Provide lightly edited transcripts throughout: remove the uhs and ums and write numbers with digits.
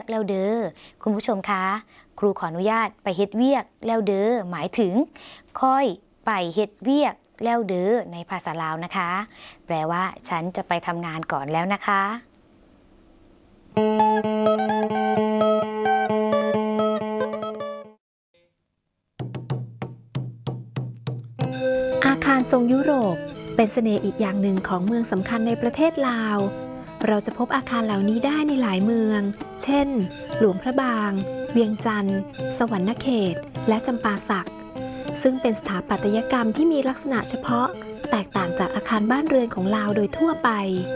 แล้วเด้อคุณผู้ชมคะครูขออนุญาตไปเฮ็ดเวียกแล้วเด้อหมายถึงค่อยไปเฮ็ดเวียกแล้วเด้อในภาษาลาวนะคะแปลว่าฉันจะไปทำงานก่อนแล้วนะคะอาคารทรงยุโรปเป็นเสน่ห์อีกอย่างหนึ่งของเมืองสำคัญในประเทศลาวเราจะพบอาคารเหล่านี้ได้ในหลายเมืองเช่นหลวงพระบางเวียงจันทร์สวรรณเขตและจำปาสักซึ่งเป็นสถาปัตยกรรมที่มีลักษณะเฉพาะแตกต่างจากอาคารบ้านเรือนของลาวโดยทั่วไป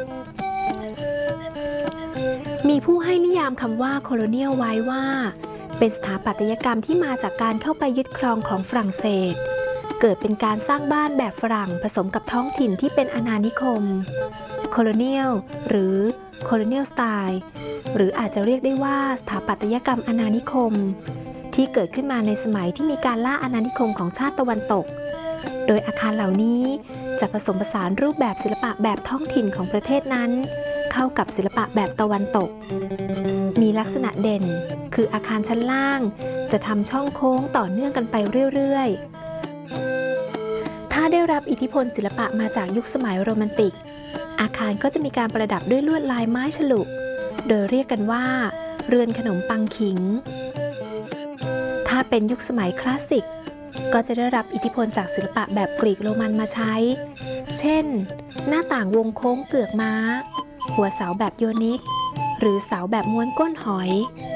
มีผู้ให้นิยามคำว่าโคโลเนียลไว้ว่าเป็นสถาปัตยกรรมที่มาจากการเข้าไปยึดครองของฝรั่งเศสเกิดเป็นการสร้างบ้านแบบฝรั่งผสมกับท้องถิ่นที่เป็นอาณานิคมโคโลเนียลหรือโคโลเนียลสไตล์หรืออาจจะเรียกได้ว่าสถาปัตยกรรมอาณานิคมที่เกิดขึ้นมาในสมัยที่มีการล่าอาณานิคมของชาติตะวันตกโดยอาคารเหล่านี้จะผสมผสานรูปแบบศิลปะแบบท้องถิ่นของประเทศนั้นเข้ากับศิลปะแบบตะวันตกมีลักษณะเด่นคืออาคารชั้นล่างจะทำช่องโค้งต่อเนื่องกันไปเรื่อยๆถ้าได้รับอิทธิพลศิลปะมาจากยุคสมัยโรแมนติกอาคารก็จะมีการประดับด้วยลวดลายไม้ฉลุโดยเรียกกันว่าเรือนขนมปังขิงถ้าเป็นยุคสมัยคลาสสิกก็จะได้รับอิทธิพลจากศิลปะแบบกรีกโรมันมาใช้เช่นหน้าต่างวงโค้งเกือกม้าหัวเสาแบบโยนิกหรือเสาแบบม้วนก้นหอย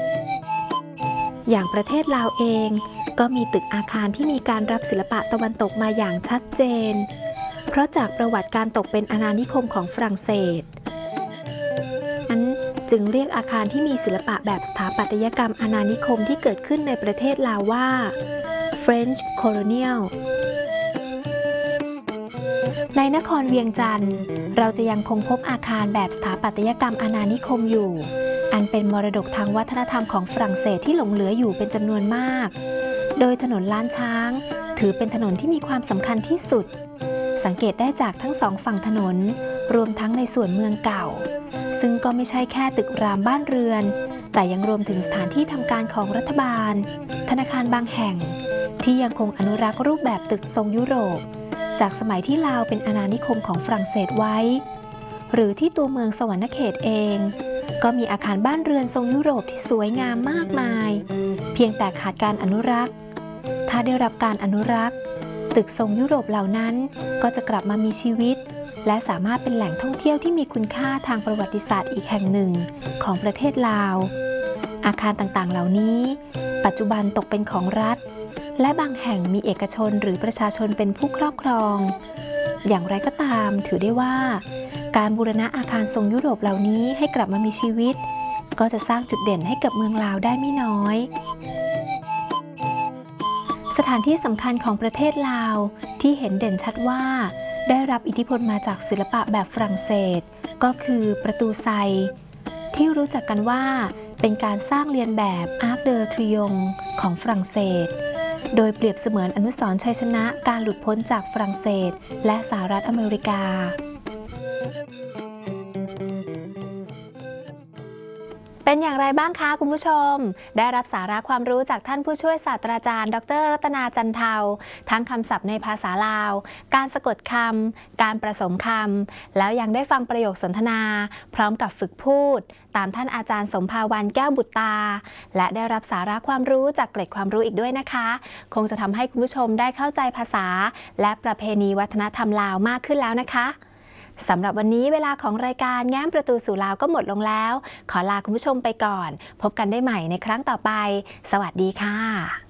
อย่างประเทศลาวเองก็มีตึกอาคารที่มีการรับศิลปะตะวันตกมาอย่างชัดเจนเพราะจากประวัติการตกเป็นอาณานิคมของฝรั่งเศสนั้นจึงเรียกอาคารที่มีศิลปะแบบสถาปัตยกรรมอาณานิคมที่เกิดขึ้นในประเทศลาวว่า French Colonial ในนครเวียงจันทร์เราจะยังคงพบอาคารแบบสถาปัตยกรรมอาณานิคมอยู่อันเป็นมรดกทางวัฒนธรรมของฝรั่งเศสที่หลงเหลืออยู่เป็นจำนวนมากโดยถนนล้านช้างถือเป็นถนนที่มีความสำคัญที่สุดสังเกตได้จากทั้งสองฝั่งถนนรวมทั้งในส่วนเมืองเก่าซึ่งก็ไม่ใช่แค่ตึกรามบ้านเรือนแต่ยังรวมถึงสถานที่ทำการของรัฐบาลธนาคารบางแห่งที่ยังคงอนุรักษ์รูปแบบตึกทรงยุโรปจากสมัยที่ลาวเป็นอาณานิคมของฝรั่งเศสไว้หรือที่ตัวเมืองสวรรณเขตเองก็มีอาคารบ้านเรือนทรงยุโรปที่สวยงามมากมายเพียงแต่ขาดการอนุรักษ์ถ้าได้รับการอนุรักษ์ตึกทรงยุโรปเหล่านั้นก็จะกลับมามีชีวิตและสามารถเป็นแหล่งท่องเที่ยวที่มีคุณค่าทางประวัติศาสตร์อีกแห่งหนึ่งของประเทศลาวอาคารต่างๆเหล่านี้ปัจจุบันตกเป็นของรัฐและบางแห่งมีเอกชนหรือประชาชนเป็นผู้ครอบครองอย่างไรก็ตามถือได้ว่าการบูรณะอาคารทรงยุโรปเหล่านี้ให้กลับมามีชีวิตก็จะสร้างจุดเด่นให้กับเมืองลาวได้ไม่น้อยสถานที่สำคัญของประเทศลาวที่เห็นเด่นชัดว่าได้รับอิทธิพลมาจากศิลปะแบบฝรั่งเศสก็คือประตูไซที่รู้จักกันว่าเป็นการสร้างเลียนแบบ Arc de Triomphe ของฝรั่งเศสโดยเปรียบเสมือนอนุสรณ์ชัยชนะการหลุดพ้นจากฝรั่งเศสและสหรัฐอเมริกาเป็นอย่างไรบ้างคะคุณผู้ชมได้รับสาระความรู้จากท่านผู้ช่วยศาสตราจารย์ดร.รัตนาจันเทาทั้งคำศัพท์ในภาษาลาวการสะกดคำการประสมคำแล้วยังได้ฟังประโยคสนทนาพร้อมกับฝึกพูดตามท่านอาจารย์สมภาวันแก้วบุตรตาและได้รับสาระความรู้จากเกร็ดความรู้อีกด้วยนะคะคงจะทำให้คุณผู้ชมได้เข้าใจภาษาและประเพณีวัฒนธรรมลาวมากขึ้นแล้วนะคะสำหรับวันนี้เวลาของรายการแง้มประตูสู่ลาวก็หมดลงแล้วขอลาคุณผู้ชมไปก่อนพบกันได้ใหม่ในครั้งต่อไปสวัสดีค่ะ